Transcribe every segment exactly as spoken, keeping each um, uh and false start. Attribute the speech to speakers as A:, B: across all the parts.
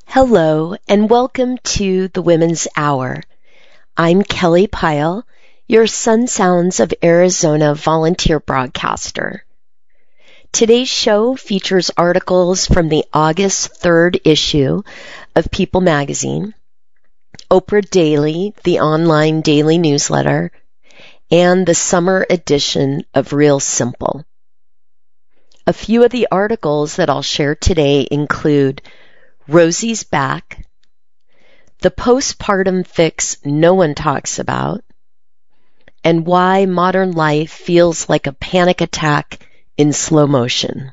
A: Hello, and welcome to the Women's Hour. I'm Kelly Pyle, your Sun Sounds of Arizona volunteer broadcaster. Today's show features articles from the August third issue of People magazine, Oprah Daily, the online daily newsletter, and the summer edition of Real Simple. A few of the articles that I'll share today include Rosie's Back, the postpartum fix no one talks about, and why modern life feels like a panic attack in slow motion.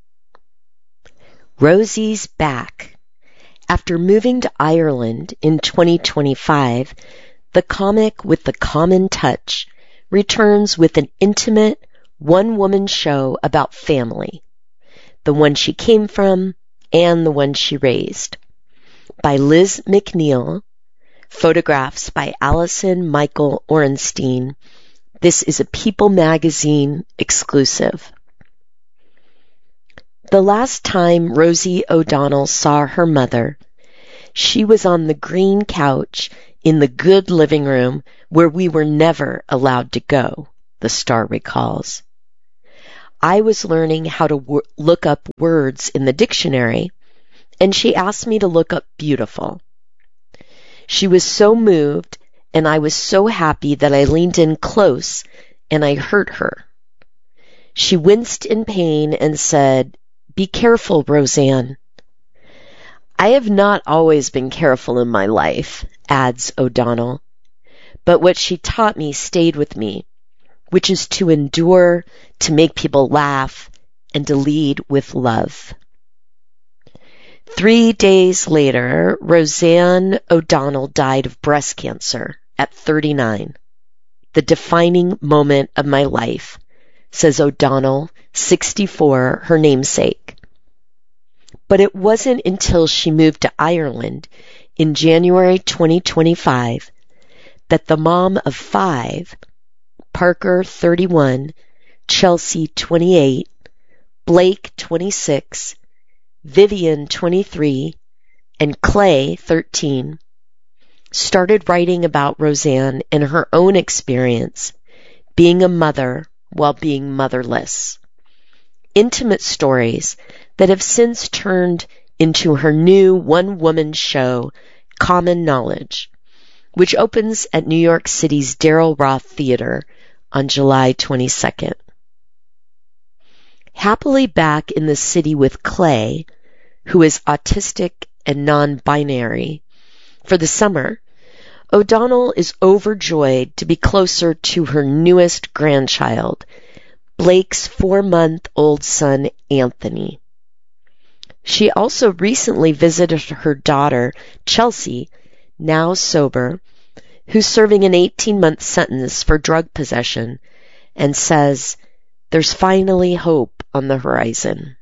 A: Rosie's Back. After moving to Ireland in twenty twenty-five, the comic with the common touch returns with an intimate, one-woman show about family, the one she came from and the one she raised. By Liz McNeil, photographs by Allison Michael Orenstein. This is a People magazine exclusive. The last time Rosie O'Donnell saw her mother, she was on the green couch in the good living room where we were never allowed to go, the star recalls. I was learning how to w- look up words in the dictionary, and she asked me to look up beautiful. She was so moved, and I was so happy that I leaned in close, and I hurt her. She winced in pain and said, "Be careful, Roseanne." I have not always been careful in my life, adds O'Donnell, but what she taught me stayed with me, which is to endure, to make people laugh, and to lead with love. Three days later, Roseanne O'Donnell died of breast cancer at thirty-nine. The defining moment of my life, says O'Donnell, sixty-four, her namesake. But it wasn't until she moved to Ireland in January twenty twenty-five that the mom of five, Parker, thirty-one, Chelsea, twenty-eight, Blake, twenty-six, Vivian, twenty-three, and Clay, thirteen, started writing about Roseanne and her own experience being a mother while being motherless. Intimate stories that have since turned into her new one-woman show, Common Knowledge, which opens at New York City's Daryl Roth Theater on July twenty-second. Happily back in the city with Clay, who is autistic and non-binary, for the summer, O'Donnell is overjoyed to be closer to her newest grandchild, Blake's four-month-old son, Anthony. She also recently visited her daughter, Chelsea, now sober, who's serving an eighteen-month sentence for drug possession, and says, "There's finally hope on the horizon."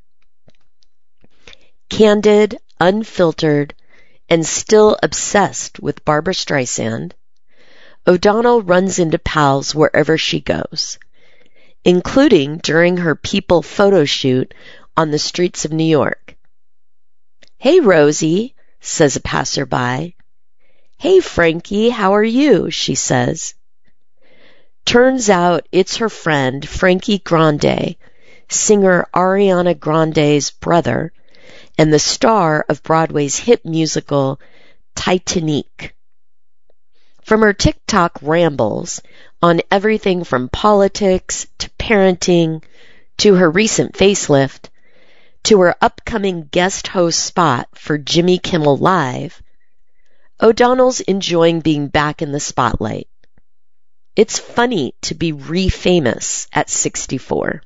A: Candid, unfiltered, and still obsessed with Barbra Streisand, O'Donnell runs into pals wherever she goes, including during her People photo shoot on the streets of New York. "Hey, Rosie," says a passerby. "Hey, Frankie, how are you?" she says. Turns out it's her friend Frankie Grande, singer Ariana Grande's brother, and the star of Broadway's hit musical Titanic. From her TikTok rambles on everything from politics to parenting to her recent facelift to her upcoming guest host spot for Jimmy Kimmel Live, O'Donnell's enjoying being back in the spotlight. It's funny to be re-famous at sixty-four.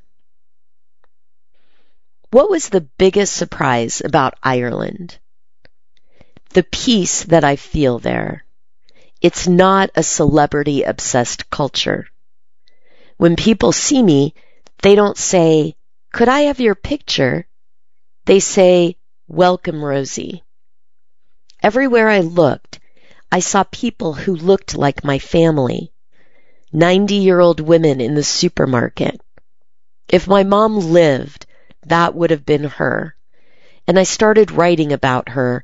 A: What was the biggest surprise about Ireland? The peace that I feel there. It's not a celebrity-obsessed culture. When people see me, they don't say, "Could I have your picture?" They say, "Welcome, Rosie." Everywhere I looked, I saw people who looked like my family. ninety-year-old women in the supermarket. If my mom lived, that would have been her. And I started writing about her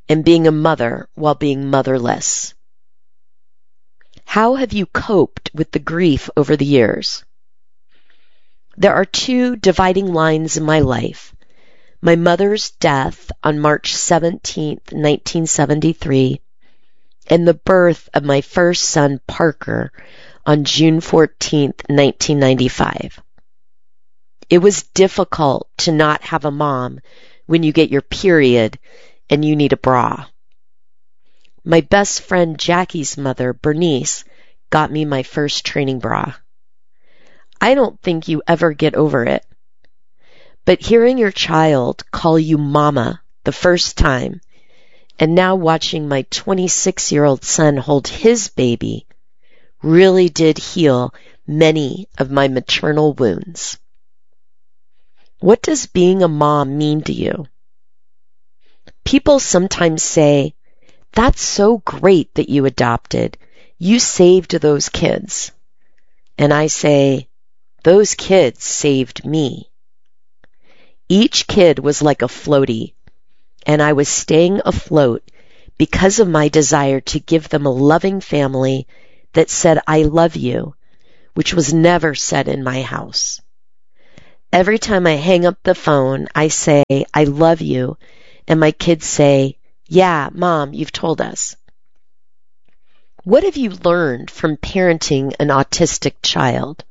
A: and being a mother while being motherless. How have you coped with the grief over the years? There are two dividing lines in my life. My mother's death on March seventeenth, nineteen seventy-three, and the birth of my first son, Parker, on June fourteenth, nineteen ninety-five. It was difficult to not have a mom when you get your period and you need a bra. My best friend Jackie's mother, Bernice, got me my first training bra. I don't think you ever get over it. But hearing your child call you mama the first time, and now watching my twenty-six-year-old son hold his baby, really did heal many of my maternal wounds. What does being a mom mean to you? People sometimes say, "That's so great that you adopted. You saved those kids." And I say, "Those kids saved me." Each kid was like a floaty, and I was staying afloat because of my desire to give them a loving family that said, "I love you," which was never said in my house. Every time I hang up the phone, I say, "I love you," and my kids say, "Yeah, Mom, you've told us." What have you learned from parenting an autistic child?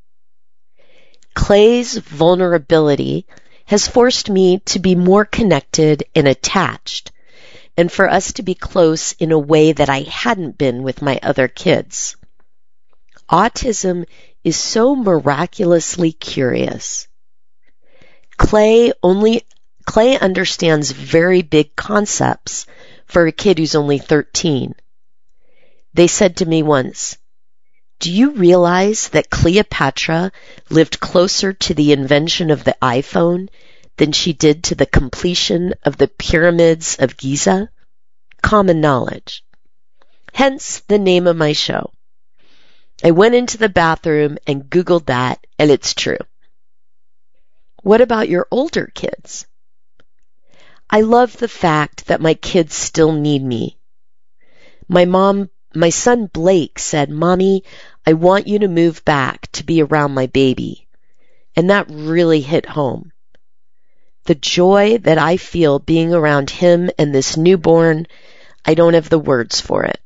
A: Clay's vulnerability has forced me to be more connected and attached, and for us to be close in a way that I hadn't been with my other kids. Autism is so miraculously curious. Clay only Clay understands very big concepts for a kid who's only thirteen. They said to me once, "Do you realize that Cleopatra lived closer to the invention of the iPhone than she did to the completion of the pyramids of Giza?" Common knowledge. Hence the name of my show. I went into the bathroom and Googled that, and it's true. What about your older kids? I love the fact that my kids still need me. My mom My son Blake said, "Mommy, I want you to move back to be around my baby." And that really hit home. The joy that I feel being around him and this newborn, I don't have the words for it.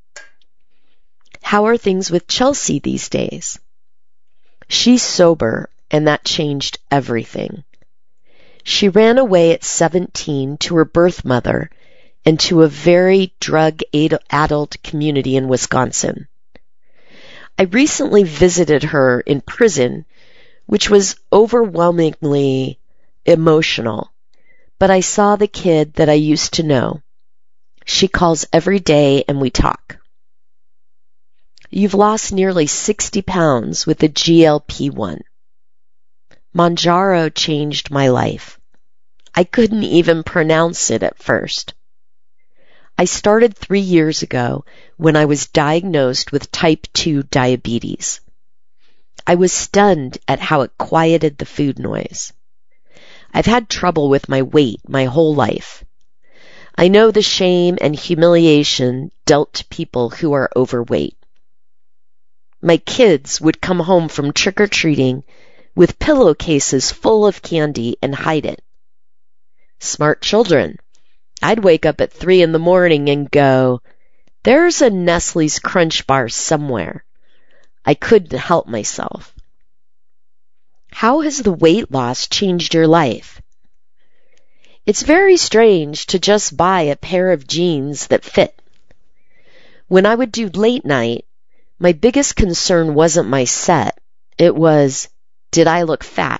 A: How are things with Chelsea these days? She's sober, and that changed everything. She ran away at seventeen to her birth mother and to a very drug-addled community in Wisconsin. I recently visited her in prison, which was overwhelmingly emotional, but I saw the kid that I used to know. She calls every day and we talk. You've lost nearly sixty pounds with the G L P one. Mounjaro changed my life. I couldn't even pronounce it at first. I started three years ago when I was diagnosed with type two diabetes. I was stunned at how it quieted the food noise. I've had trouble with my weight my whole life. I know the shame and humiliation dealt to people who are overweight. My kids would come home from trick-or-treating with pillowcases full of candy and hide it. Smart children. I'd wake up at three in the morning and go, "There's a Nestle's Crunch Bar somewhere." I couldn't help myself. How has the weight loss changed your life? It's very strange to just buy a pair of jeans that fit. When I would do late night, my biggest concern wasn't my set. It was, did I look fat?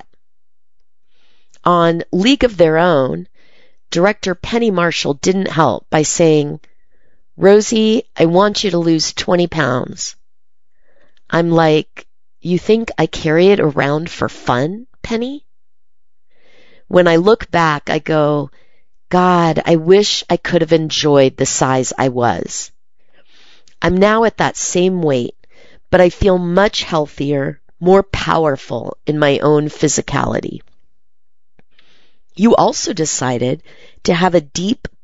A: On League of Their Own, Director Penny Marshall didn't help by saying, "Rosie, I want you to lose twenty pounds. I'm like, "You think I carry it around for fun, Penny?" When I look back, I go, God, I wish I could have enjoyed the size I was. I'm now at that same weight, but I feel much healthier, more powerful in my own physicality. You also decided to have a deep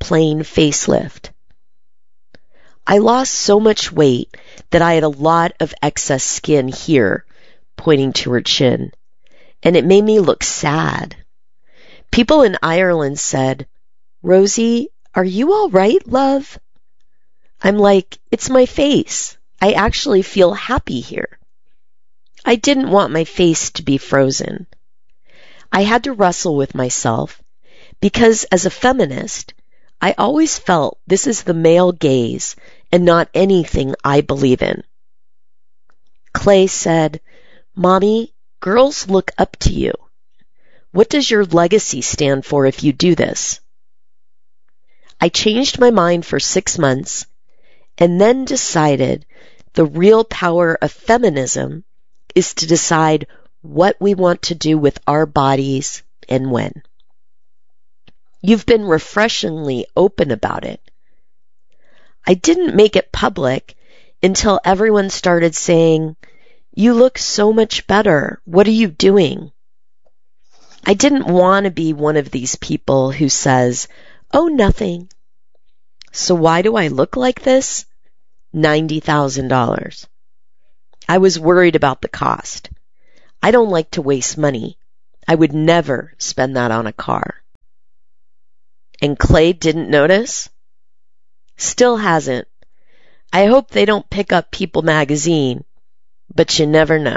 A: plain facelift. I lost so much weight that I had a lot of excess skin here, pointing to her chin, and it made me look sad. People in Ireland said, "Rosie, are you all right, love?" I'm like, "It's my face. I actually feel happy here." I didn't want my face to be frozen. I had to wrestle with myself because as a feminist, I always felt this is the male gaze and not anything I believe in. Clay said, "Mommy, girls look up to you. What does your legacy stand for if you do this?" I changed my mind for six months and then decided the real power of feminism is to decide what we want to do with our bodies and when. You've been refreshingly open about it. I didn't make it public until everyone started saying, "You look so much better. What are you doing?" I didn't want to be one of these people who says, "Oh, nothing." So why do I look like this? ninety thousand dollars. I was worried about the cost. I don't like to waste money. I would never spend that on a car. And Clay didn't notice? Still hasn't. I hope they don't pick up People magazine, but you never know.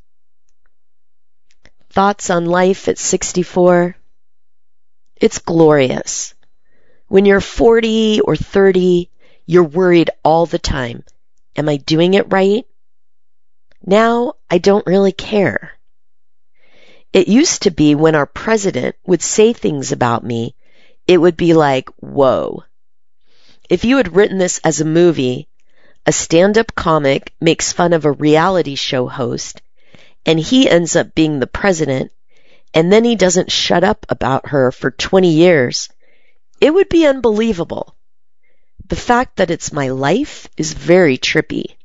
A: Thoughts on life at sixty-four? It's glorious. When you're forty or thirty, you're worried all the time. Am I doing it right? Now, I don't really care. It used to be when our president would say things about me, it would be like, whoa. If you had written this as a movie, a stand-up comic makes fun of a reality show host, and he ends up being the president, and then he doesn't shut up about her for twenty years, it would be unbelievable. The fact that it's my life is very trippy.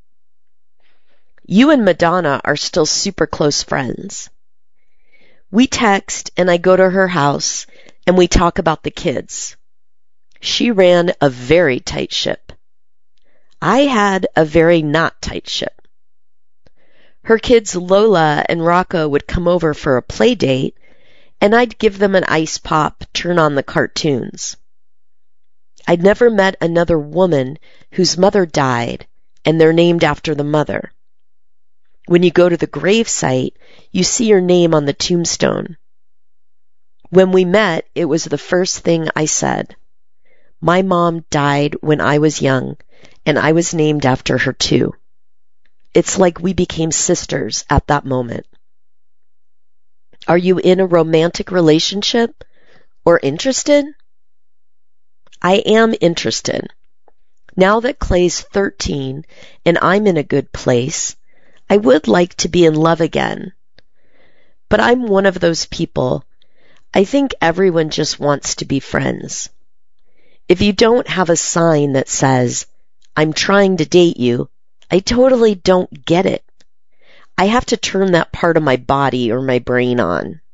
A: You and Madonna are still super close friends. We text and I go to her house and we talk about the kids. She ran a very tight ship. I had a very not tight ship. Her kids Lola and Rocco would come over for a play date and I'd give them an ice pop, turn on the cartoons. I'd never met another woman whose mother died and they're named after the mother. When you go to the grave site, you see your name on the tombstone. When we met, it was the first thing I said. My mom died when I was young, and I was named after her too. It's like we became sisters at that moment. Are you in a romantic relationship or interested? I am interested. Now that Clay's thirteen and I'm in a good place, I would like to be in love again. But I'm one of those people. I think everyone just wants to be friends. If you don't have a sign that says, "I'm trying to date you," I totally don't get it. I have to turn that part of my body or my brain on.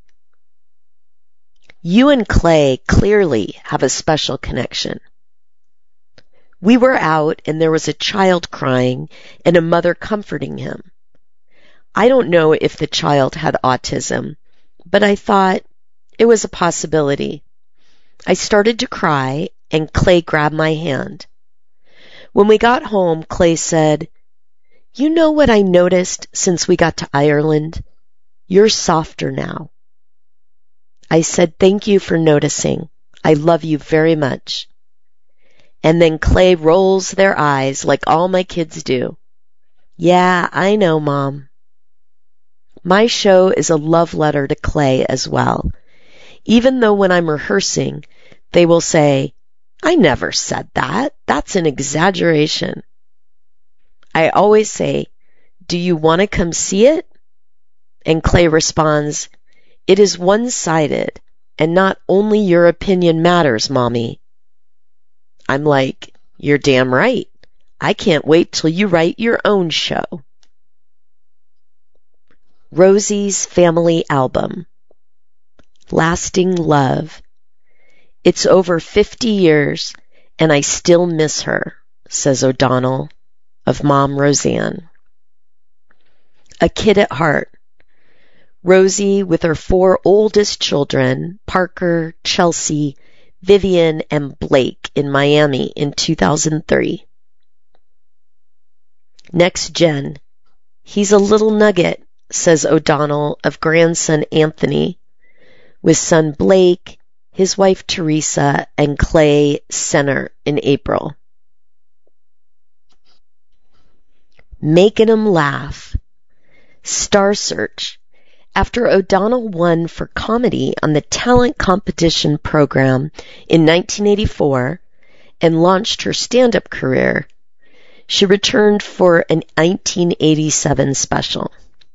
A: You and Clay clearly have a special connection. We were out and there was a child crying and a mother comforting him. I don't know if the child had autism, but I thought it was a possibility. I started to cry and Clay grabbed my hand. When we got home, Clay said, "You know what I noticed since we got to Ireland? You're softer now." I said, "Thank you for noticing. I love you very much." And then Clay rolls their eyes like all my kids do. "Yeah, I know, Mom." My show is a love letter to Clay as well. Even though when I'm rehearsing, they will say, "I never said that. That's an exaggeration." I always say, "Do you want to come see it?" And Clay responds, "It is one-sided, and not only your opinion matters, Mommy." I'm like, "You're damn right. I can't wait till you write your own show." Rosie's Family Album. Lasting Love. It's over fifty years, and I still miss her, says O'Donnell of Mom Roseanne. A kid at heart, Rosie with her four oldest children, Parker, Chelsea, Vivian, and Blake in Miami in two thousand three. Next gen, he's a little nugget, says O'Donnell of grandson Anthony, with son Blake, his wife Teresa, and Clay center in April. Making 'em laugh. Star Search. After O'Donnell won for comedy on the talent competition program in nineteen eighty-four and launched her stand-up career, she returned for a nineteen eighty-seven special.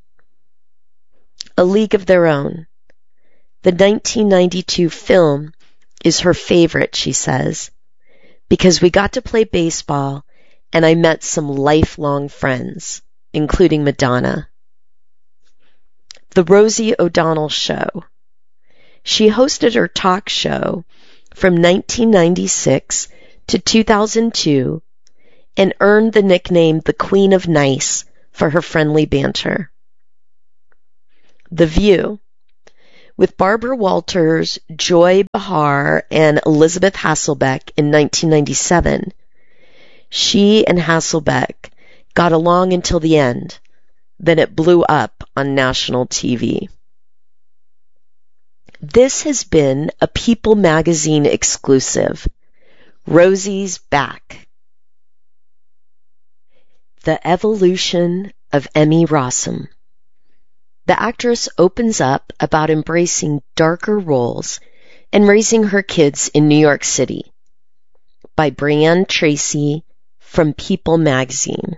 A: A League of Their Own. The nineteen ninety-two film is her favorite, she says, because we got to play baseball and I met some lifelong friends, including Madonna. The Rosie O'Donnell Show. She hosted her talk show from nineteen ninety-six to two thousand two and earned the nickname the Queen of Nice for her friendly banter. The View. With Barbara Walters, Joy Behar, and Elizabeth Hasselbeck in nineteen ninety-seven, she and Hasselbeck got along until the end. Then it blew up on national T V. This has been a People magazine exclusive. Rosie's back. The evolution of Emmy Rossum. The actress opens up about embracing darker roles and raising her kids in New York City. By Brianne Tracy from People magazine.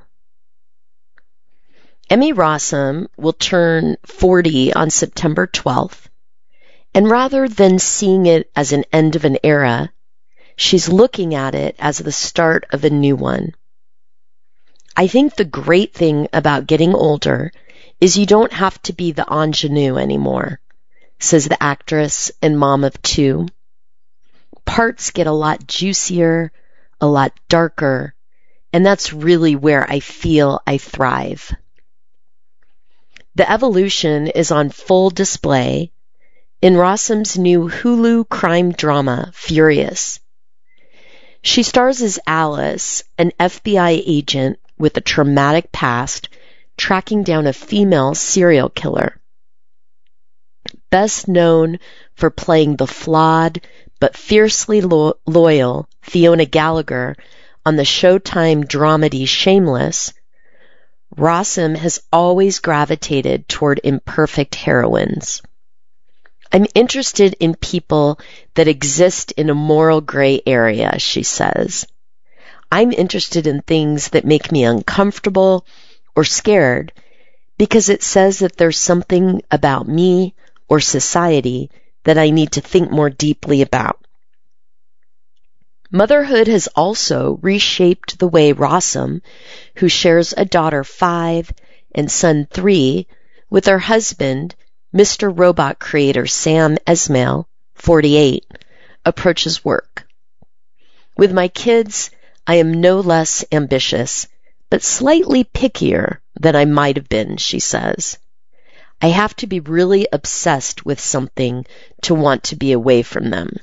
A: Emmy Rossum will turn forty on September twelfth, and rather than seeing it as an end of an era, she's looking at it as the start of a new one. I think the great thing about getting older is you don't have to be the ingenue anymore, says the actress and mom of two. Parts get a lot juicier, a lot darker, and that's really where I feel I thrive. The evolution is on full display in Rossum's new Hulu crime drama, Furious. She stars as Alice, an F B I agent with a traumatic past, tracking down a female serial killer. Best known for playing the flawed but fiercely lo- loyal Fiona Gallagher on the Showtime dramedy Shameless, Rossum has always gravitated toward imperfect heroines. I'm interested in people that exist in a moral gray area, she says. I'm interested in things that make me uncomfortable or scared because it says that there's something about me or society that I need to think more deeply about. Motherhood has also reshaped the way Rossum, who shares a daughter five and son three with her husband, Mister Robot creator Sam Esmail, forty-eight, approaches work. With my kids, I am no less ambitious, but slightly pickier than I might have been, she says. I have to be really obsessed with something to want to be away from them.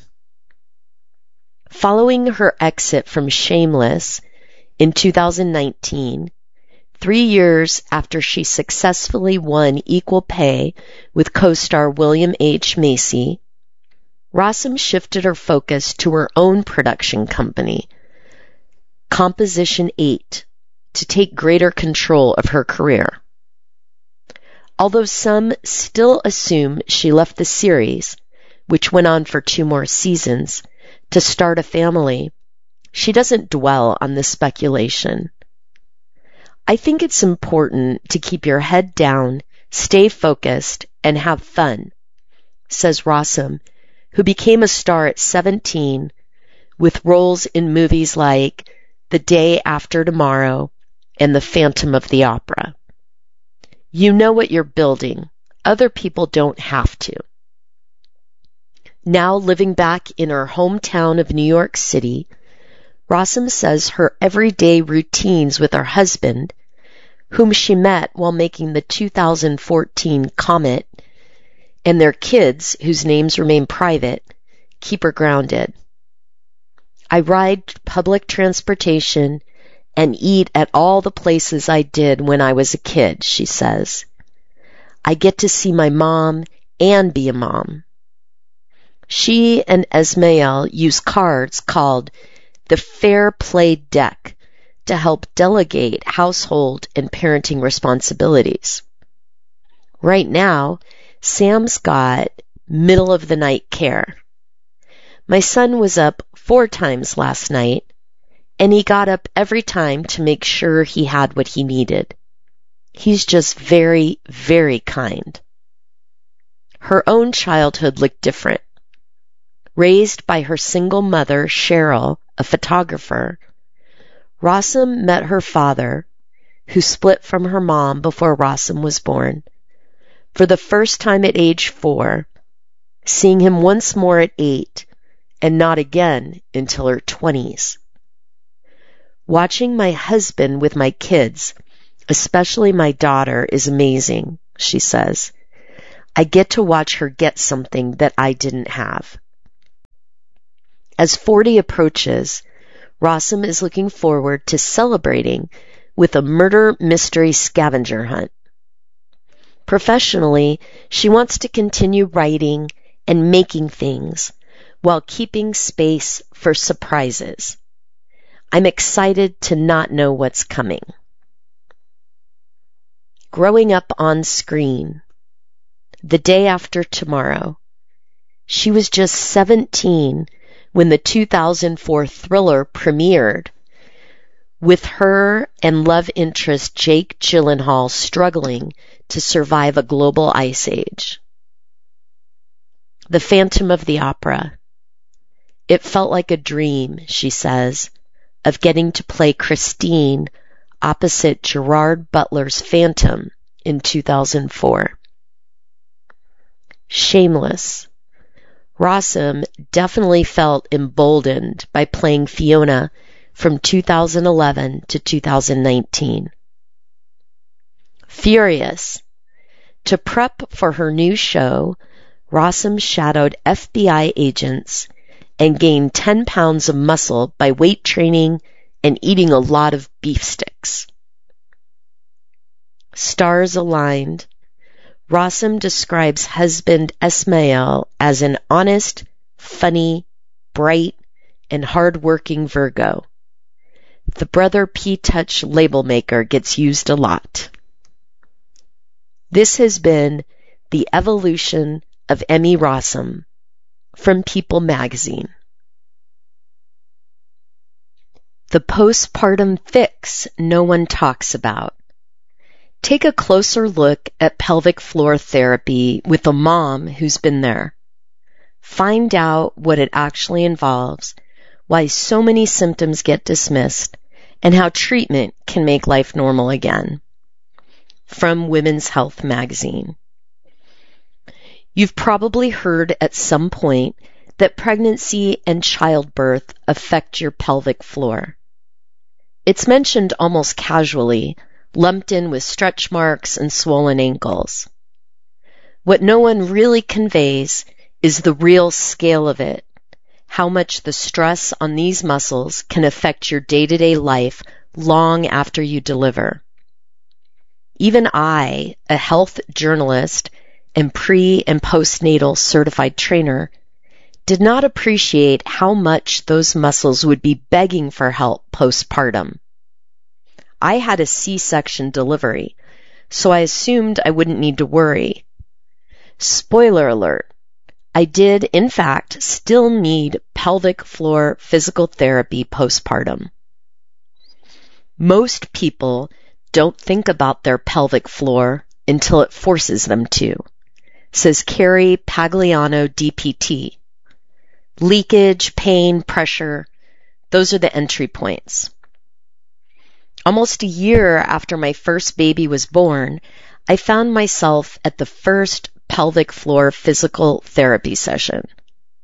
A: Following her exit from Shameless in two thousand nineteen, three years after she successfully won Equal Pay with co-star William H. Macy, Rossum shifted her focus to her own production company, Composition eight, to take greater control of her career. Although some still assume she left the series, which went on for two more seasons, to start a family, she doesn't dwell on this speculation. I think it's important to keep your head down, stay focused, and have fun, says Rossum, who became a star at seventeen with roles in movies like The Day After Tomorrow and The Phantom of the Opera. You know what you're building. Other people don't have to. Now living back in her hometown of New York City, Rossum says her everyday routines with her husband, whom she met while making the two thousand fourteen Comet, and their kids, whose names remain private, keep her grounded. I ride public transportation and eat at all the places I did when I was a kid, she says. I get to see my mom and be a mom. She and Esmael use cards called the Fair Play Deck to help delegate household and parenting responsibilities. Right now, Sam's got middle of the night care. My son was up four times last night, and he got up every time to make sure he had what he needed. He's just very, very kind. Her own childhood looked different. Raised by her single mother, Cheryl, a photographer, Rossum met her father, who split from her mom before Rossum was born, for the first time at age four, seeing him once more at eight, and not again until her twenties. Watching my husband with my kids, especially my daughter, is amazing, she says. I get to watch her get something that I didn't have. As forty approaches, Rossum is looking forward to celebrating with a murder mystery scavenger hunt. Professionally, she wants to continue writing and making things while keeping space for surprises. I'm excited to not know what's coming. Growing up on screen. The day after tomorrow. She was just seventeen when the two thousand four thriller premiered, with her and love interest Jake Gyllenhaal struggling to survive a global ice age. The Phantom of the Opera. It felt like a dream, she says, of getting to play Christine opposite Gerard Butler's Phantom in two thousand four. Shameless. Rossum definitely felt emboldened by playing Fiona from two thousand eleven to two thousand nineteen. Furious. To prep for her new show, Rossum shadowed F B I agents and gained ten pounds of muscle by weight training and eating a lot of beef sticks. Stars aligned. Rossum describes husband Esmael as an honest, funny, bright, and hard-working Virgo. The Brother P-Touch label maker gets used a lot. This has been The Evolution of Emmy Rossum from People magazine. The postpartum fix no one talks about. Take a closer look at pelvic floor therapy with a mom who's been there. Find out what it actually involves, why so many symptoms get dismissed, and how treatment can make life normal again. From Women's Health magazine. You've probably heard at some point that pregnancy and childbirth affect your pelvic floor. It's mentioned almost casually, lumped in with stretch marks and swollen ankles. What no one really conveys is the real scale of it, how much the stress on these muscles can affect your day-to-day life long after you deliver. Even I, a health journalist and pre- and postnatal certified trainer, did not appreciate how much those muscles would be begging for help postpartum. I had a C-section delivery, so I assumed I wouldn't need to worry. Spoiler alert, I did, in fact, still need pelvic floor physical therapy postpartum. Most people don't think about their pelvic floor until it forces them to, says Carrie Pagliano, D P T. Leakage, pain, pressure, those are the entry points. Almost a year after my first baby was born, I found myself at the first pelvic floor physical therapy session.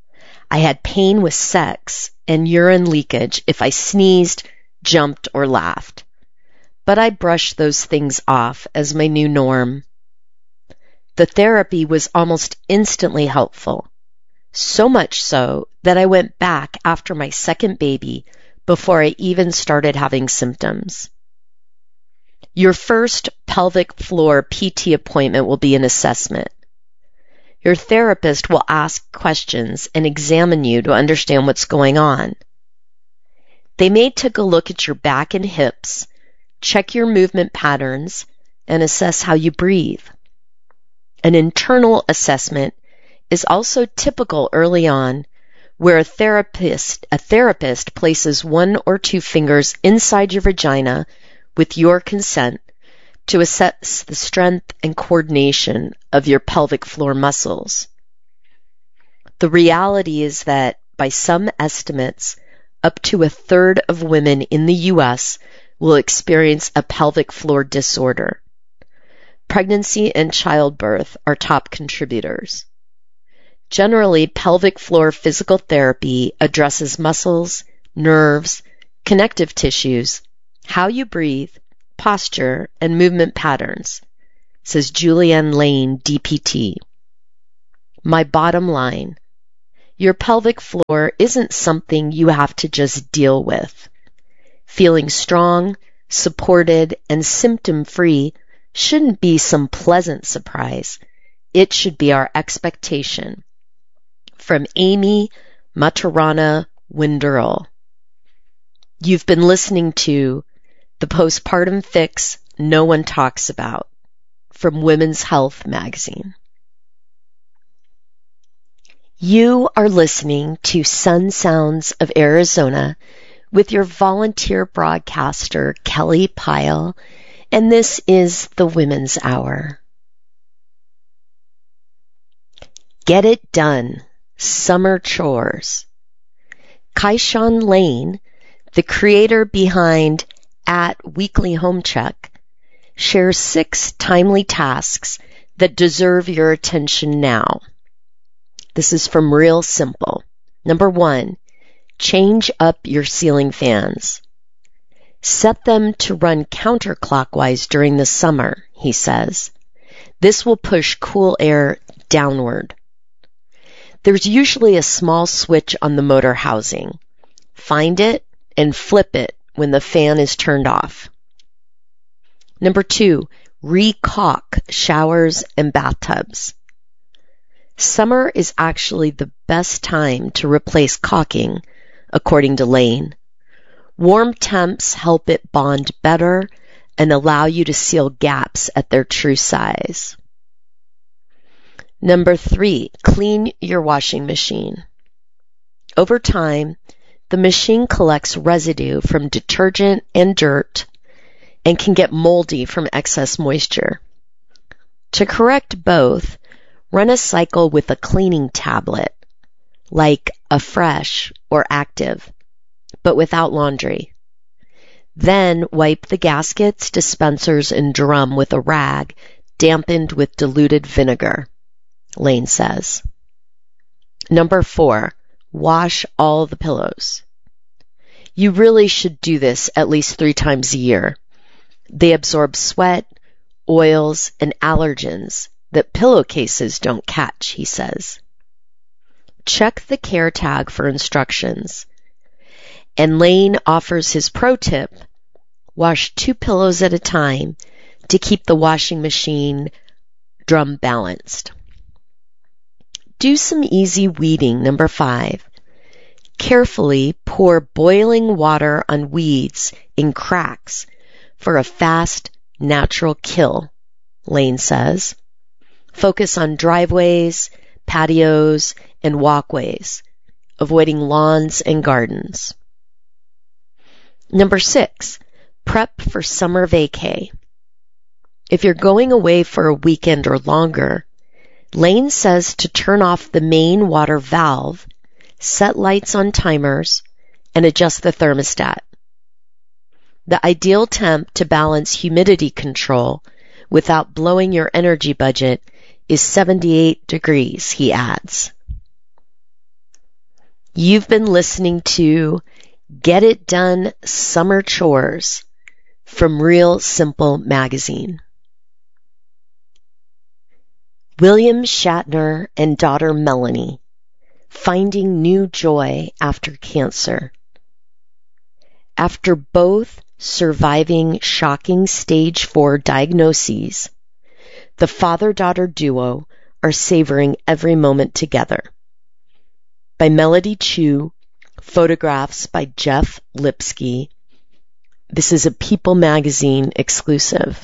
A: I had pain with sex and urine leakage if I sneezed, jumped, or laughed. But I brushed those things off as my new norm. The therapy was almost instantly helpful, so much so that I went back after my second baby before I even started having symptoms. Your first pelvic floor P T appointment will be an assessment. Your therapist will ask questions and examine you to understand what's going on. They may take a look at your back and hips, check your movement patterns, and assess how you breathe. An internal assessment is also typical early on, where a therapist, a therapist places one or two fingers inside your vagina with your consent to assess the strength and coordination of your pelvic floor muscles. The reality is that, by some estimates, up to a third of women in the U S will experience a pelvic floor disorder. Pregnancy and childbirth are top contributors. Generally, pelvic floor physical therapy addresses muscles, nerves, connective tissues, how you breathe, posture, and movement patterns, says Julianne Lane, D P T. My bottom line, your pelvic floor isn't something you have to just deal with. Feeling strong, supported, and symptom-free shouldn't be some pleasant surprise. It should be our expectation. From Amy Maturana Winderl. You've been listening to The Postpartum Fix No One Talks About from Women's Health magazine. You are listening to Sun Sounds of Arizona with your volunteer broadcaster, Kelly Pyle, and this is the Women's Hour. Get it done. Summer chores. Kaishan Lane, the creator behind at Weekly Home Check, shares six timely tasks that deserve your attention now. This is from Real Simple. Number one, change up your ceiling fans. Set them to run counterclockwise during the summer, he says. This will push cool air downward. There's usually a small switch on the motor housing. Find it and flip it when the fan is turned off. Number two, re-caulk showers and bathtubs. Summer is actually the best time to replace caulking, according to Lane. Warm temps help it bond better and allow you to seal gaps at their true size. Number three, clean your washing machine. Over time, the machine collects residue from detergent and dirt and can get moldy from excess moisture. To correct both, run a cycle with a cleaning tablet, like a Fresh or Active, but without laundry. Then wipe the gaskets, dispensers, and drum with a rag dampened with diluted vinegar, Lane says. Number four, wash all the pillows. You really should do this at least three times a year. They absorb sweat, oils, and allergens that pillowcases don't catch, he says. Check the care tag for instructions. And Lane offers his pro tip, wash two pillows at a time to keep the washing machine drum balanced. Do some easy weeding, number five. Carefully pour boiling water on weeds in cracks for a fast, natural kill, Lane says. Focus on driveways, patios, and walkways, avoiding lawns and gardens. Number six, prep for summer vacay. If you're going away for a weekend or longer, Lane says to turn off the main water valve, set lights on timers, and adjust the thermostat. The ideal temp to balance humidity control without blowing your energy budget is seventy-eight degrees, he adds. You've been listening to Get It Done Summer Chores from Real Simple Magazine. William Shatner and daughter Melanie, finding new joy after cancer. After both surviving shocking stage four diagnoses, the father-daughter duo are savoring every moment together. By Melody Chu, photographs by Jeff Lipsky. This is a People magazine exclusive.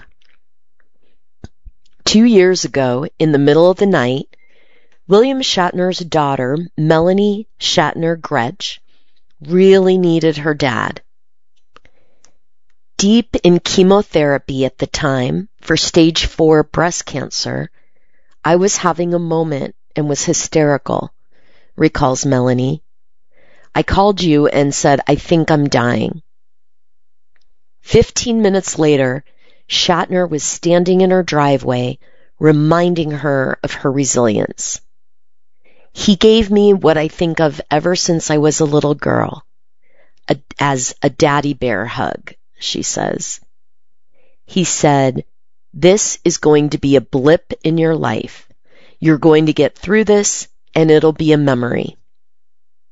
A: Two years ago, in the middle of the night, William Shatner's daughter, Melanie Shatner Gretsch, really needed her dad. Deep in chemotherapy at the time for stage four breast cancer, I was having a moment and was hysterical, recalls Melanie. I called you and said, I think I'm dying. Fifteen minutes later, Shatner was standing in her driveway, reminding her of her resilience. He gave me what I think of ever since I was a little girl, a, as a daddy bear hug, she says. He said, this is going to be a blip in your life. You're going to get through this, and it'll be a memory.